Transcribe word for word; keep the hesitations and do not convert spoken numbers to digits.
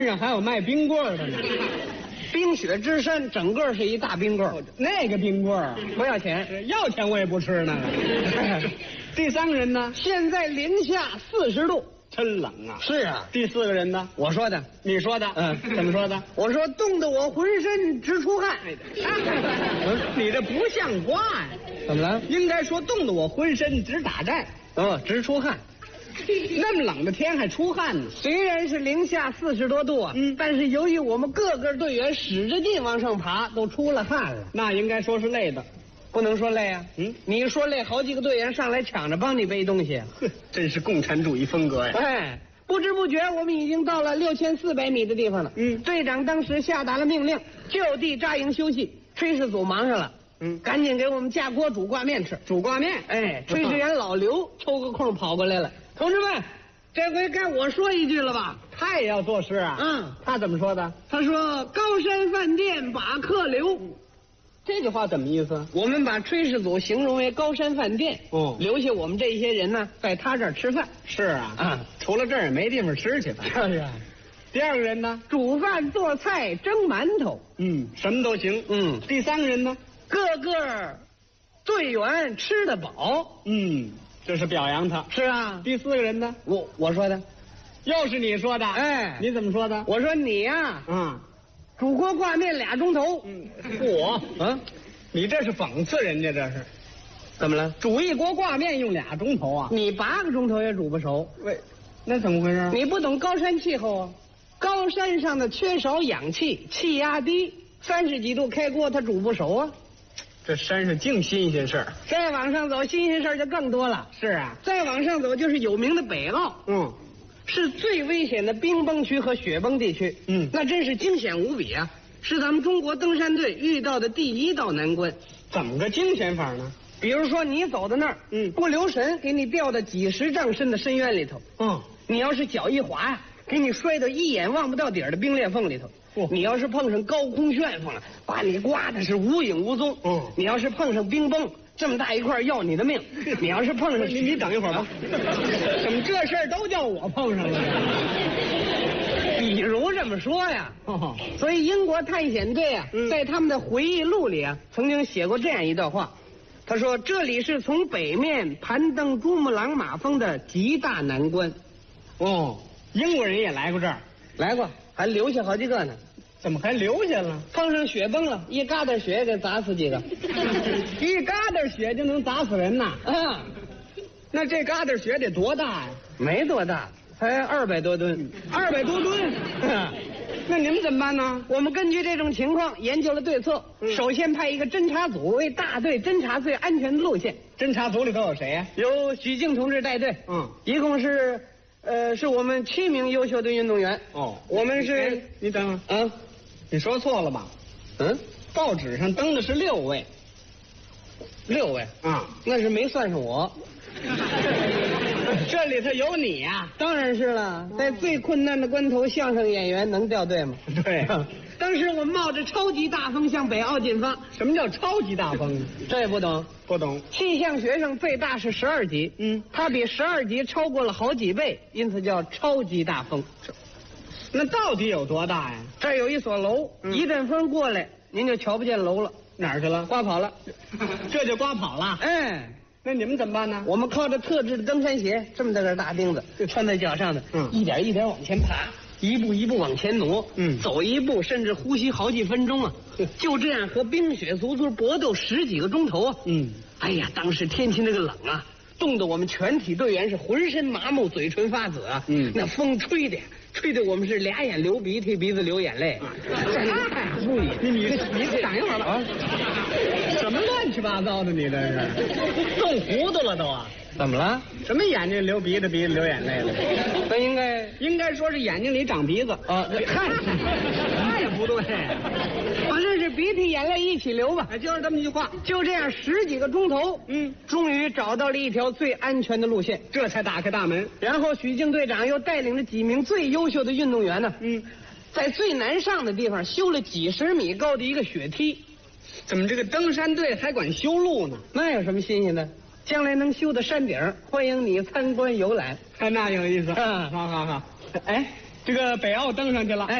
上还有卖冰棍儿的呢。 冰雪之山整个是一大冰棍儿， 那个冰棍儿不要钱， 要钱我也不吃那个。第三个人呢？ 现在零下四十度， 真冷啊！ 是啊。 第四个人呢？ 我说的， 你说的， 嗯， 怎么说的？ 我说冻得我浑身直出汗。 你这不像话呀！ 怎么了？ 应该说冻得我浑身直打颤。 哦，直出汗。 那么冷的天还出汗呢？ 虽然是零下四十多度啊，嗯，但是由于我们各个队员使着劲往上爬，都出了汗了。 那应该说是累的， 不能说累啊。 嗯， 你说累，好几个队员上来抢着帮你背东西， 呵，真是共产主义风格呀！ 哎，不知不觉我们已经到了六千四百米的地方了。 嗯， 队长当时下达了命令，就地扎营休息。炊事组忙上了。嗯，赶紧给我们架锅煮挂面吃。 煮挂面。 哎，炊事员老刘抽个空跑过来了，同志们，这回该我说一句了吧？ 他也要做事啊。 嗯， 他怎么说的？ 他说：“高山饭店把客留。” 这句话怎么意思？ 我们把炊事组形容为高山饭店， 哦， 留下我们这些人呢，在他这儿吃饭。 是啊， 啊， 除了这儿也没地方吃去了。 是啊。 第二个人呢？ 煮饭做菜蒸馒头。 嗯，什么都行。 嗯。 第三个人呢？ 个个队员吃得饱。 嗯，这是表扬他。 是啊。 第四个人呢？ 我我说的。 又是你说的。 哎， 你怎么说的？ 我说你呀， 嗯， 煮锅挂面俩钟头。 嗯，我， 啊， 你这是讽刺人家，这是怎么了？ 煮一锅挂面用俩钟头啊？ 你八个钟头也煮不熟。 喂，那怎么回事？ 你不懂高山气候啊，高山上的缺少氧气，气压低，三十几度开锅它煮不熟啊。 这山上净新鲜事儿。 再往上走，新鲜事儿就更多了。 是啊。 再往上走就是有名的北澳。 嗯。 是最危险的冰崩区和雪崩地区。 嗯， 那真是惊险无比啊！是咱们中国登山队遇到的第一道难关。 怎么个惊险法呢？ 比如说你走到那儿，嗯，不留神给你掉到几十丈深的深渊里头。 嗯， 你要是脚一滑呀，给你摔到一眼望不到底儿的冰裂缝里头。哦，你要是碰上高空旋风了，把你刮的是无影无踪。 嗯， 你要是碰上冰崩，这么大一块要你的命。你要是碰上， 你你等一会儿吧。怎么这事儿都叫我碰上了？ 比如这么说呀。 哦， 所以英国探险队啊， 嗯， 在他们的回忆录里啊，曾经写过这样一段话。他说：“这里是从北面攀登珠穆朗玛峰的极大难关。” 哦，英国人也来过这儿， 来过，还留下好几个呢。 怎么还留下了？ 碰上雪崩了，一疙瘩雪给砸死几个。 一疙瘩雪就能砸死人呐！ 啊， 那这疙瘩雪得多大呀？ 没多大，才二百多吨。 二百多吨。那你们怎么办呢？ 我们根据这种情况研究了对策。嗯，首先派一个侦察组为大队侦察最安全的路线。 侦察组里头有谁呀？ 有许静同志带队。 嗯， 一共是，呃，是我们七名优秀的运动员。 哦， 我们是…… 哎，你等会儿啊，你说错了吧？ 嗯， 报纸上登的是六位。 六位啊， 那是没算上我。 这里头有你呀、啊！ 当然是了，在最困难的关头，相声演员能掉队吗？ 对。 当时我冒着超级大风向北澳进发。 什么叫超级大风？ 这也不懂？ 不懂。 气象学上最大是十二级，嗯，它比十二级超过了好几倍，因此叫超级大风。 那到底有多大呀？ 这儿有一所楼，嗯，一阵风过来，您就瞧不见楼了。 哪儿去了？ 刮跑了。 这就刮跑了。 哎。 那你们怎么办呢？ 我们靠着特制的登山鞋，这么大个大钉子穿在脚上的，嗯，一点一点往前爬，一步一步往前挪，嗯，走一步甚至呼吸好几分钟啊，就这样和冰雪足足搏斗十几个钟头啊，嗯，哎呀，当时天气那个冷啊，冻得我们全体队员是浑身麻木，嘴唇发紫啊，嗯，那风吹的，吹得我们是俩眼流鼻涕，鼻子流眼泪。 不，你你你等一会儿吧啊！什么乱七八糟的，你这是冻糊涂了都啊？ 怎么了？ 什么眼睛流鼻子，鼻子流眼泪了？ 那应该应该说是眼睛里长鼻子啊！ 看，那也不对， 反正是鼻涕眼泪一起流吧， 就是这么一句话。 就这样十几个钟头，嗯，终于找到了一条最安全的路线， 这才打开大门。 然后许静队长又带领着几名最优秀的运动员呢，嗯，在最难上的地方修了几十米高的一个雪梯。 怎么这个登山队还管修路呢？ 那有什么新鲜的？将来能修到山顶，欢迎你参观游览。 那有意思。 嗯， 好好好。哎， 这个北澳登上去了。 哎